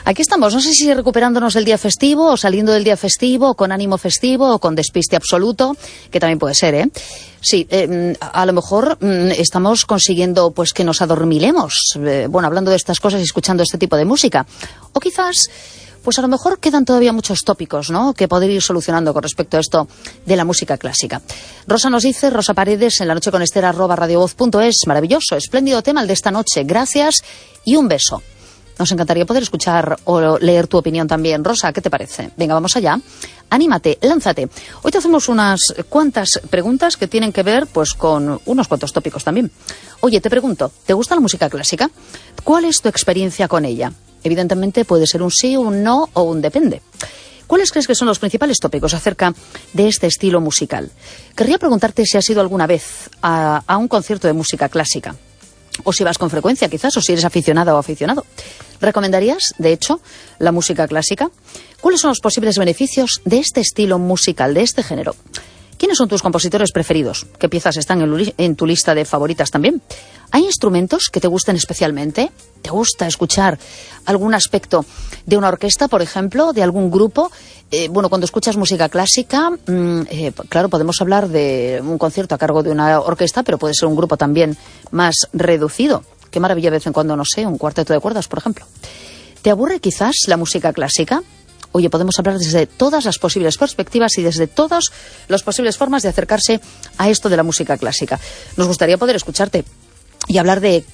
Aquí estamos, no sé si recuperándonos del día festivo o saliendo del día festivo, o con ánimo festivo o con despiste absoluto, que también puede ser, ¿eh? Sí, a lo mejor estamos consiguiendo pues que nos adormilemos, bueno, hablando de estas cosas y escuchando este tipo de música. O quizás, pues a lo mejor quedan todavía muchos tópicos, ¿no?, que poder ir solucionando con respecto a esto de la música clásica. Rosa nos dice, Rosa Paredes, en la noche con Esther, @radiovoz.es, maravilloso, espléndido tema el de esta noche, gracias y un beso. Nos encantaría poder escuchar o leer tu opinión también. Rosa, ¿qué te parece? Venga, vamos allá. Anímate, lánzate. Hoy te hacemos unas cuantas preguntas que tienen que ver pues con unos cuantos tópicos también. Oye, te pregunto, ¿te gusta la música clásica? ¿Cuál es tu experiencia con ella? Evidentemente puede ser un sí, un no o un depende. ¿Cuáles crees que son los principales tópicos acerca de este estilo musical? Querría preguntarte si has ido alguna vez a un concierto de música clásica. O si vas con frecuencia, quizás, o si eres aficionada o aficionado. ¿Recomendarías, de hecho, la música clásica? ¿Cuáles son los posibles beneficios de este estilo musical, de este género? ¿Quiénes son tus compositores preferidos? ¿Qué piezas están en tu lista de favoritas también? ¿Hay instrumentos que te gusten especialmente? ¿Te gusta escuchar algún aspecto de una orquesta, por ejemplo, de algún grupo? Bueno, cuando escuchas música clásica, claro, podemos hablar de un concierto a cargo de una orquesta, pero puede ser un grupo también más reducido. Qué maravilla de vez en cuando, no sé, un cuarteto de cuerdas, por ejemplo. ¿Te aburre quizás la música clásica? Oye, podemos hablar desde todas las posibles perspectivas y desde todas las posibles formas de acercarse a esto de la música clásica. Nos gustaría poder escucharte y hablar de,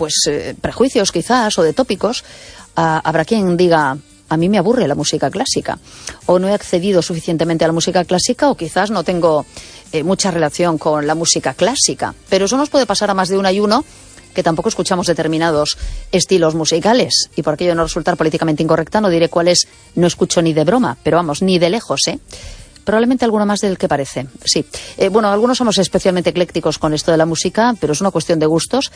prejuicios quizás o de tópicos. Habrá quien diga, a mí me aburre la música clásica, o no he accedido suficientemente a la música clásica, o quizás no tengo mucha relación con la música clásica. Pero eso nos puede pasar a más de una y uno, que tampoco escuchamos determinados estilos musicales. Y por aquello de no resultar políticamente incorrecta, no diré cuáles no escucho ni de broma, pero vamos, ni de lejos, ¿eh? Probablemente alguno más del que parece, sí. Bueno, algunos somos especialmente eclécticos con esto de la música, pero es una cuestión de gustos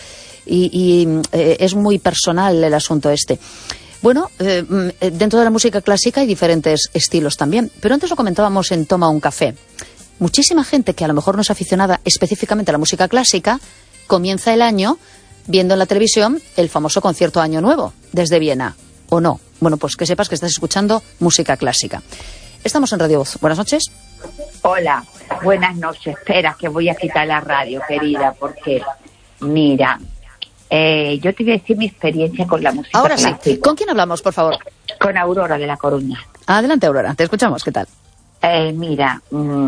y es muy personal el asunto este. Bueno, dentro de la música clásica hay diferentes estilos también, pero antes lo comentábamos en Toma un café. Muchísima gente que a lo mejor no es aficionada específicamente a la música clásica comienza el año viendo en la televisión el famoso concierto Año Nuevo desde Viena, ¿o no? Bueno, pues que sepas que estás escuchando música clásica. Estamos en Radio Voz. Buenas noches. Hola, buenas noches. Espera, que voy a quitar la radio, querida, porque, mira, yo te voy a decir mi experiencia con la música Ahora clásica. sí. ¿Con quién hablamos, por favor? Con Aurora de La Coruña. Adelante, Aurora. Te escuchamos. ¿Qué tal? Mira,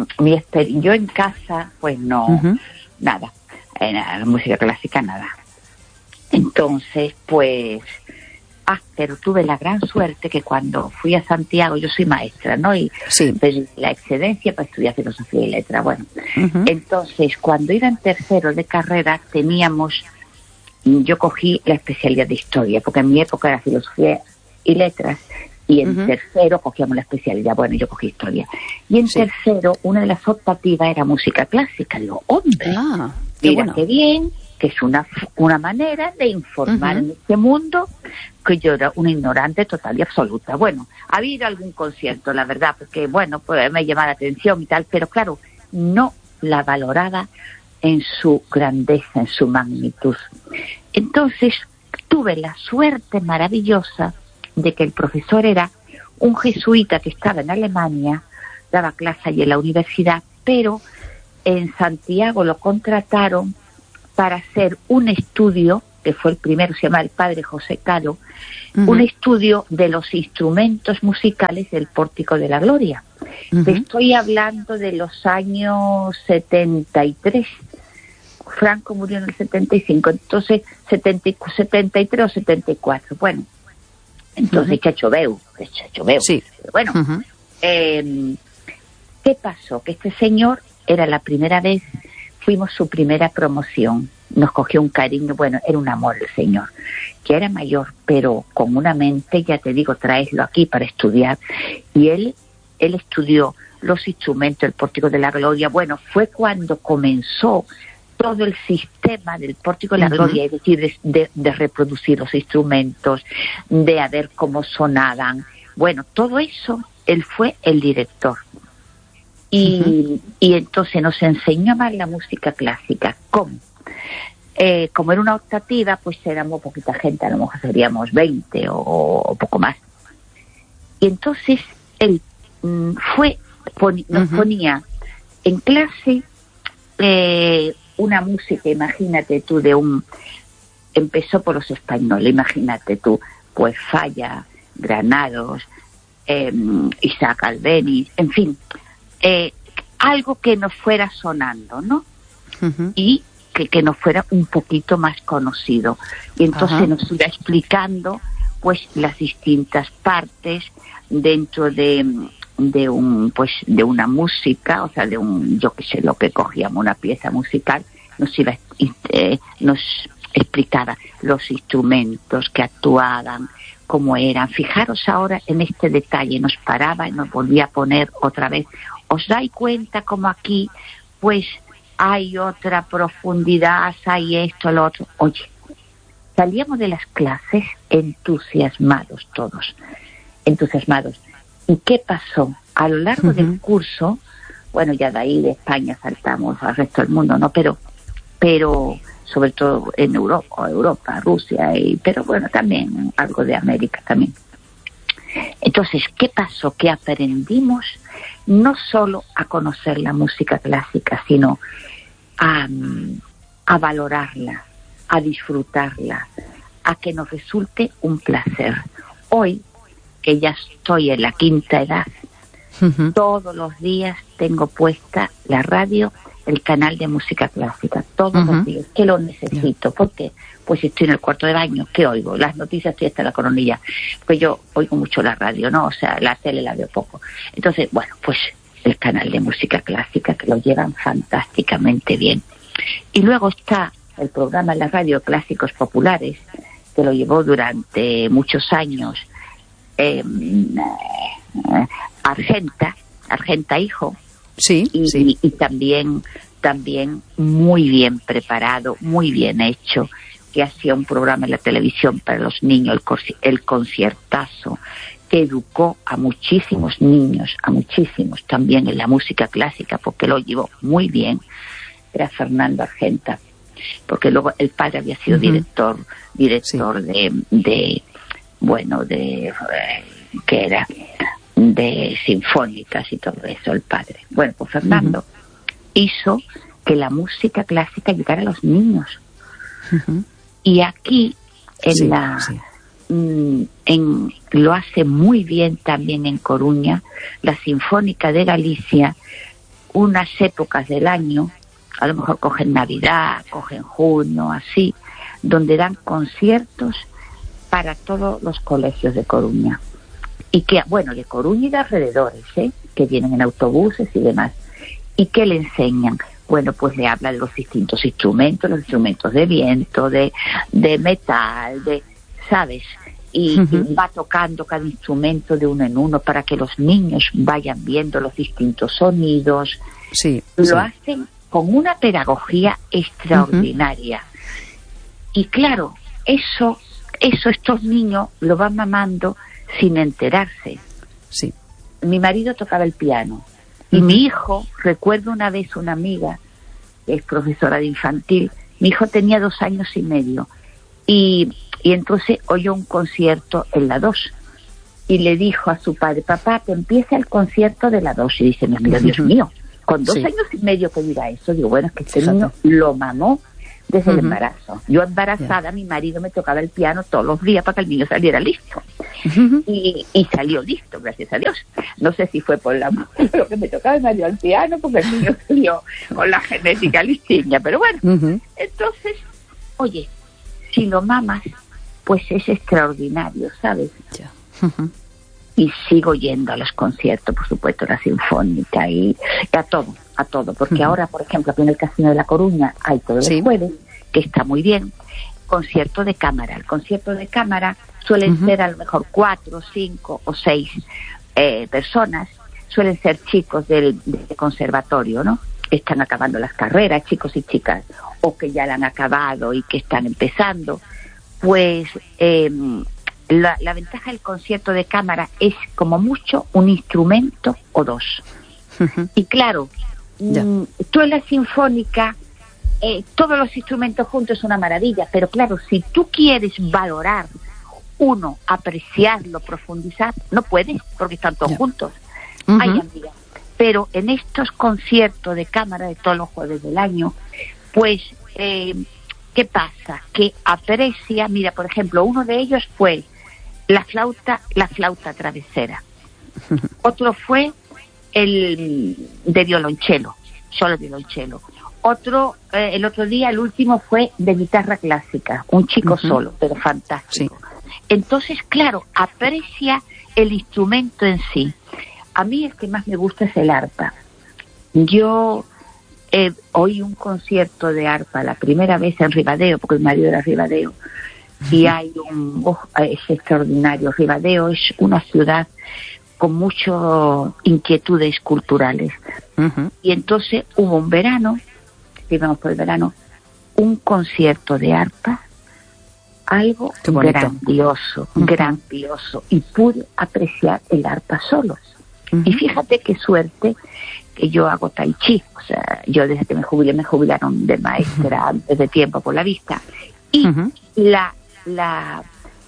yo en casa, pues no, nada. La música clásica, nada. Entonces, pues... pero tuve la gran suerte que cuando fui a Santiago, yo soy maestra, ¿no? Y sí, pedí la excedencia para estudiar filosofía y letras. Bueno, entonces, cuando iba en tercero de carrera, yo cogí la especialidad de historia, porque en mi época era filosofía y letras, y en tercero cogíamos la especialidad. Bueno, yo cogí historia. Y en tercero, una de las optativas era música clásica. Digo, hombre, mira qué bien, que es una manera de informar en este mundo, que yo era una ignorante total y absoluta. Bueno, ha habido algún concierto, la verdad, porque, bueno, pues me llamaba la atención y tal, pero claro, no la valoraba en su grandeza, en su magnitud. Entonces, tuve la suerte maravillosa de que el profesor era un jesuita que estaba en Alemania, daba clase allí en la universidad, pero en Santiago lo contrataron para hacer un estudio, que fue el primero, se llama el padre José Caro, un estudio de los instrumentos musicales del Pórtico de la Gloria. Te estoy hablando de los años 73. Franco murió en el 75, entonces 73 o 74. Bueno, entonces chacho veu. Sí. Pero bueno, ¿qué pasó? Que este señor era la primera vez, fuimos su primera promoción, nos cogió un cariño, bueno, era un amor el señor, que era mayor, pero con una mente, ya te digo, traeslo aquí para estudiar, y él estudió los instrumentos del Pórtico de la Gloria. Bueno, fue cuando comenzó todo el sistema del Pórtico de la Gloria, es decir, de reproducir los instrumentos, de a ver cómo sonaban. Bueno, todo eso, él fue el director. Y entonces nos enseñó más la música clásica. ¿Cómo? Como era una optativa, pues éramos poquita gente, a lo mejor seríamos 20 o poco más. Y entonces él nos ponía en clase una música, imagínate tú, empezó por los españoles, imagínate tú, pues Falla, Granados, Isaac Albéniz, en fin, algo que nos fuera sonando, ¿no? Y que nos fuera un poquito más conocido. Y entonces nos iba explicando pues las distintas partes dentro de una música, o sea, yo qué sé, lo que cogíamos, una pieza musical, nos explicaba los instrumentos que actuaban, cómo eran. Fijaros ahora en este detalle, nos paraba y nos volvía a poner otra vez. ¿Os dais cuenta cómo aquí, pues, hay otra profundidad, hay esto, lo otro? Oye, salíamos de las clases entusiasmados todos, entusiasmados. ¿Y qué pasó? A lo largo del curso, bueno, ya de ahí de España saltamos al resto del mundo, ¿no? Pero sobre todo en Europa, Rusia, pero bueno, también algo de América también. Entonces, ¿qué pasó? Que aprendimos no solo a conocer la música clásica, sino a valorarla, a disfrutarla, a que nos resulte un placer. Hoy, que ya estoy en la quinta edad, todos los días tengo puesta la radio, el canal de música clásica, todos los días, que lo necesito. ¿Por qué? Pues estoy en el cuarto de baño, ¿qué oigo? Las noticias, estoy hasta la coronilla, pues yo oigo mucho la radio, ¿no? O sea, la tele la veo poco. Entonces, bueno, pues el canal de música clásica, que lo llevan fantásticamente bien. Y luego está el programa en la radio Clásicos Populares, que lo llevó durante muchos años Argenta Hijo. Sí, y también muy bien preparado, muy bien hecho, que hacía un programa en la televisión para los niños, el conciertazo, que educó a muchísimos niños, a muchísimos también en la música clásica, porque lo llevó muy bien. Era Fernando Argenta, porque luego el padre había sido director que era de sinfónicas y todo eso, el padre. Bueno, pues Fernando hizo que la clásica llegara a los niños. Y aquí lo hace muy bien también en Coruña, la Sinfónica de Galicia, unas épocas del año, a lo mejor cogen Navidad, cogen junio, así, donde dan conciertos para todos los colegios de Coruña. Y que, bueno, de Coruña y de alrededores, que vienen en autobuses y demás. ¿Y qué le enseñan? Bueno, pues le habla de los distintos instrumentos, los instrumentos de viento, de metal, ¿sabes? Y va tocando cada instrumento de uno en uno para que los niños vayan viendo los distintos sonidos. Lo hacen con una pedagogía extraordinaria. Y claro, eso estos niños lo van mamando sin enterarse. Mi marido tocaba el piano y mi hijo, recuerdo una vez una amiga que es profesora de infantil, mi hijo tenía 2 años y medio y entonces oyó un concierto en la 2 y le dijo a su padre: papá, que empieza el concierto de la 2. Y dice: mira, Dios mío, con 2 años y medio que diga eso. Digo, bueno, es que este niño lo mamó desde el embarazo. Yo embarazada, mi marido me tocaba el piano todos los días para que el niño saliera listo. Y salió listo, gracias a Dios. No sé si fue por lo que me tocaba el marido al piano, porque el niño salió con la genética listiña. Pero bueno, entonces, oye, si lo mamas, pues es extraordinario, ¿sabes? Y sigo yendo a los conciertos, por supuesto, la Sinfónica y a todo, porque ahora, por ejemplo, aquí en el Casino de La Coruña hay todos los jueves, que está muy bien, concierto de cámara. El concierto de cámara suelen ser a lo mejor 4, 5 o 6 personas, suelen ser chicos del conservatorio, ¿no? Que están acabando las carreras, chicos y chicas, o que ya la han acabado y que están empezando. Pues la ventaja del concierto de cámara es como mucho un instrumento o 2. Y claro, tú en la sinfónica, todos los instrumentos juntos es una maravilla, pero claro, si tú quieres valorar uno apreciarlo, profundizar, no puede, porque están todos juntos. Ay, amiga. Pero en estos conciertos de cámara de todos los jueves del año, pues, ¿qué pasa? Que aprecia, mira, por ejemplo, uno de ellos fue la flauta travesera. Otro fue el de violonchelo, solo violonchelo. Otro, el otro día, el último fue de guitarra clásica, un chico solo, pero fantástico. Sí. Entonces, claro, aprecia el instrumento en sí. A mí el que más me gusta es el arpa. Yo oí un concierto de arpa la primera vez en Ribadeo, porque mi marido era Ribadeo, y hay es extraordinario. Ribadeo es una ciudad con muchas inquietudes culturales. Y entonces hubo un verano, íbamos por el verano, un concierto de arpa, algo grandioso, grandioso, y pude apreciar el arpa solos. Y fíjate qué suerte que yo hago tai chi, o sea, yo desde que me jubilaron de maestra antes de tiempo por la vista, y la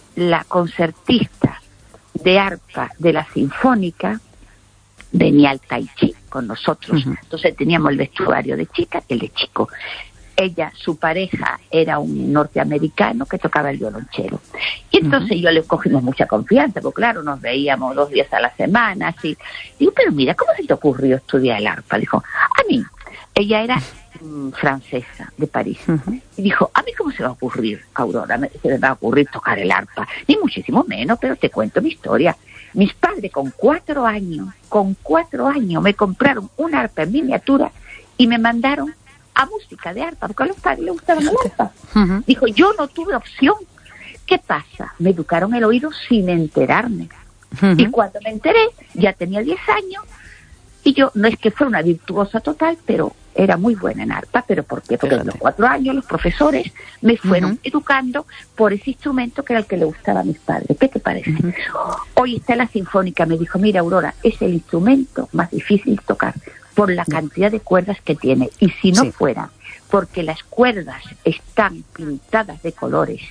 concertista de arpa de la Sinfónica venía al tai chi con nosotros. Entonces teníamos el vestuario de chica y el de chico. Ella, su pareja, era un norteamericano que tocaba el violonchelo. Y entonces yo le cogimos mucha confianza, porque claro, nos veíamos 2 días a la semana, así. Digo, pero mira, ¿cómo se te ocurrió estudiar el arpa? Dijo, a mí. Ella era francesa, de París. Y dijo, a mí ¿cómo se va a ocurrir, Aurora? Se me va a ocurrir tocar el arpa. Ni muchísimo menos, pero te cuento mi historia. Mis padres con 4 años, me compraron un arpa en miniatura y me mandaron a música de arpa, porque a los padres les gustaba el arpa. Dijo, yo no tuve opción. ¿Qué pasa? Me educaron el oído sin enterarme. Y cuando me enteré, ya tenía 10 años, y yo, no es que fuera una virtuosa total, pero era muy buena en arpa. ¿Pero por qué? Porque a los 4 años los profesores me fueron educando por ese instrumento que era el que le gustaba a mis padres. ¿Qué te parece? Hoy está la Sinfónica, me dijo, mira, Aurora, es el instrumento más difícil de tocar por la cantidad de cuerdas que tiene. Y si no fuera porque las cuerdas están pintadas de colores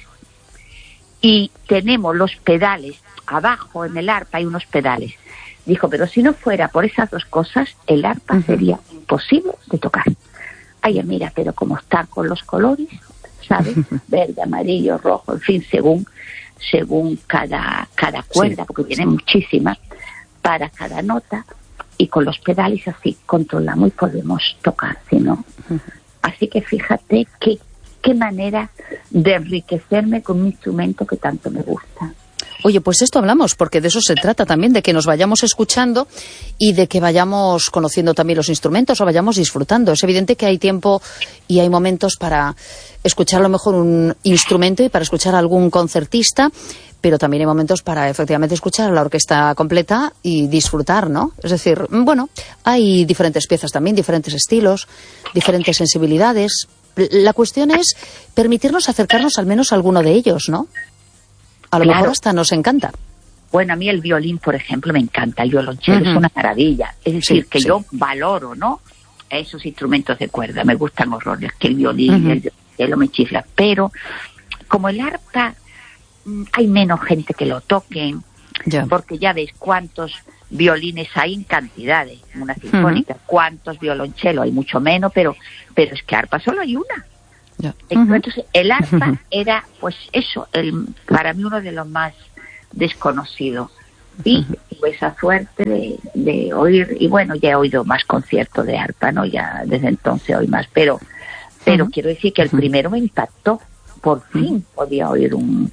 y tenemos los pedales, abajo en el arpa hay unos pedales. Dijo, pero si no fuera por esas 2 cosas, el arpa sería imposible de tocar. Ay, mira, pero como está con los colores, ¿sabes? Verde, amarillo, rojo, en fin, según cada cuerda, porque tiene muchísimas, para cada nota, y con los pedales así controlamos y podemos tocar, ¿sí, no? Así que fíjate qué manera de enriquecerme con un instrumento que tanto me gusta. Oye, pues esto hablamos, porque de eso se trata también, de que nos vayamos escuchando y de que vayamos conociendo también los instrumentos o vayamos disfrutando. Es evidente que hay tiempo y hay momentos para escuchar a lo mejor un instrumento y para escuchar a algún concertista, pero también hay momentos para efectivamente escuchar a la orquesta completa y disfrutar, ¿no? Es decir, bueno, hay diferentes piezas también, diferentes estilos, diferentes sensibilidades. La cuestión es permitirnos acercarnos al menos a alguno de ellos, ¿no? A lo mejor hasta nos encanta. Bueno, a mí el violín, por ejemplo, me encanta. El violonchelo es una maravilla. Es decir, que yo valoro, ¿no?, esos instrumentos de cuerda. Me gustan horrores, que el violín y el violonchelo me chifla. Pero como el arpa, hay menos gente que lo toquen, porque ya ves cuántos violines hay en cantidades. En una sinfónica, cuántos violonchelos hay, mucho menos, pero es que arpa solo hay una. Entonces el arpa era, pues eso, para mí uno de los más desconocidos. Y tuve esa suerte de oír, y bueno, ya he oído más conciertos de arpa, ¿no? Ya desde entonces oí más, pero quiero decir que el primero me impactó. Por fin podía oír un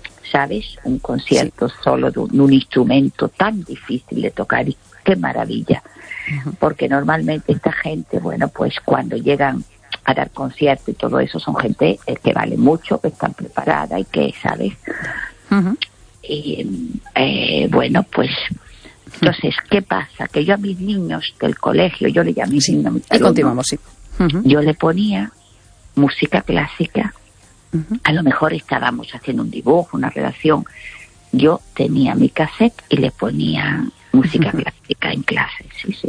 concierto solo de un instrumento tan difícil de tocar, y qué maravilla. Porque normalmente esta gente, bueno, pues cuando llegan a dar conciertos y todo eso, son gente que vale mucho, que están preparada y que, ¿sabes? Y bueno, pues entonces, ¿qué pasa? Que yo a mis niños del colegio, yo le llamé a mis alumnos, continuamos, yo le ponía música clásica. A lo mejor estábamos haciendo un dibujo, una redacción. Yo tenía mi cassette y le ponía música clásica en clase.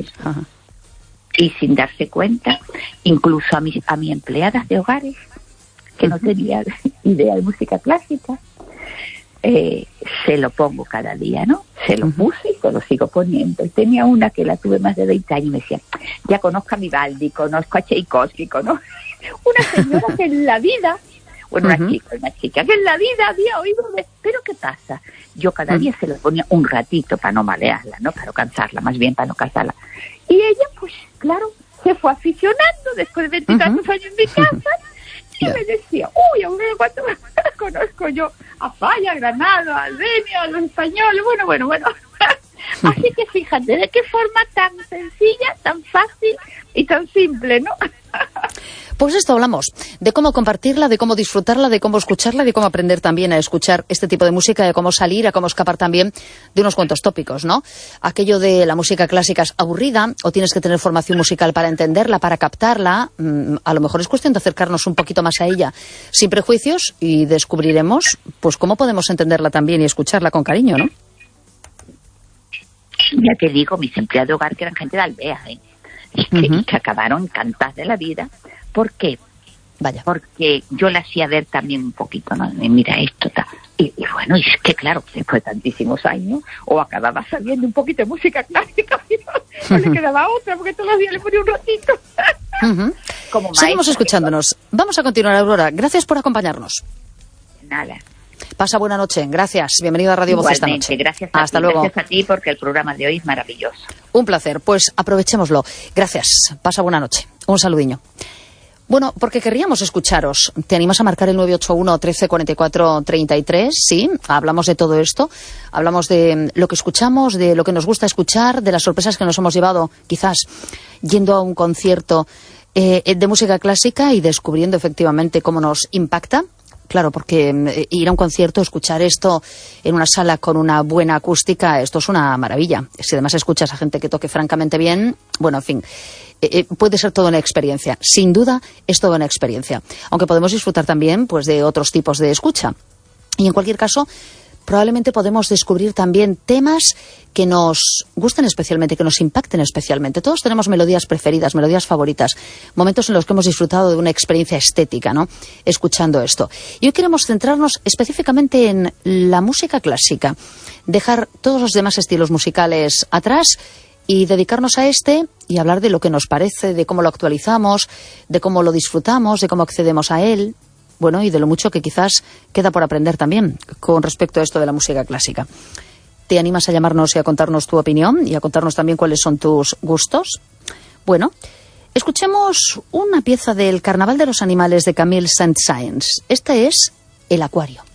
Y sin darse cuenta, incluso a mis empleadas de hogares, que no tenían idea de música clásica, se lo pongo cada día, ¿no? Se lo puse y se lo sigo poniendo. Y tenía una que la tuve más de 20 años y me decía, ya conozco a Vivaldi, conozco a Tchaikovsky, conozco... Una señora que en la vida, bueno, una chica que en la vida había oído de... Pero ¿qué pasa? Yo cada día se lo ponía un ratito para no malearla, ¿no? Para no cansarla, más bien para no cansarla. Y ella, pues, claro, se fue aficionando después de 20 años en mi casa. Y me decía, uy, ahora cuánto conozco yo a Falla, Granado, a Denia, a los españoles, bueno. Así que fíjate, de qué forma tan sencilla, tan fácil y tan simple, ¿no? Pues esto hablamos, de cómo compartirla, de cómo disfrutarla, de cómo escucharla, de cómo aprender también a escuchar este tipo de música, de cómo salir, a cómo escapar también de unos cuantos tópicos, ¿no? Aquello de la música clásica es aburrida, o tienes que tener formación musical para entenderla, para captarla, a lo mejor es cuestión de acercarnos un poquito más a ella, sin prejuicios, y descubriremos, pues, cómo podemos entenderla también y escucharla con cariño, ¿no? Ya te digo, mis empleados de hogar que eran gente de Alvea, que acabaron encantadas de la vida. ¿Por qué? Vaya. Porque yo le hacía ver también un poquito, ¿no? Mira esto, y bueno, es que claro, después de tantísimos años, o acababa sabiendo un poquito de música clásica, no le quedaba otra, porque todos los días le ponía un ratito. Seguimos escuchándonos. Vamos a continuar, Aurora. Gracias por acompañarnos. Nada. Pasa buena noche. Gracias. Bienvenido a Radio Voz esta noche. Gracias Hasta luego. Gracias a ti, porque el programa de hoy es maravilloso. Un placer. Pues aprovechémoslo. Gracias. Pasa buena noche. Un saludiño. Bueno, porque querríamos escucharos. ¿Te animas a marcar el 981 13 44 33? Sí, hablamos de todo esto. Hablamos de lo que escuchamos, de lo que nos gusta escuchar, de las sorpresas que nos hemos llevado, quizás, yendo a un concierto de música clásica y descubriendo efectivamente cómo nos impacta. Claro, porque ir a un concierto, escuchar esto en una sala con una buena acústica, esto es una maravilla. Si además escuchas a gente que toque francamente bien, bueno, en fin, puede ser toda una experiencia. Sin duda, es toda una experiencia. Aunque podemos disfrutar también, pues, de otros tipos de escucha. Y en cualquier caso, probablemente podemos descubrir también temas que nos gusten especialmente, que nos impacten especialmente. Todos tenemos melodías preferidas, melodías favoritas, momentos en los que hemos disfrutado de una experiencia estética, ¿no? Escuchando esto. Y hoy queremos centrarnos específicamente en la música clásica, dejar todos los demás estilos musicales atrás y dedicarnos a este y hablar de lo que nos parece, de cómo lo actualizamos, de cómo lo disfrutamos, de cómo accedemos a él. Bueno, y de lo mucho que quizás queda por aprender también con respecto a esto de la música clásica. ¿Te animas a llamarnos y a contarnos tu opinión y a contarnos también cuáles son tus gustos? Bueno, escuchemos una pieza del Carnaval de los Animales de Camille Saint-Saëns. Este es El Acuario.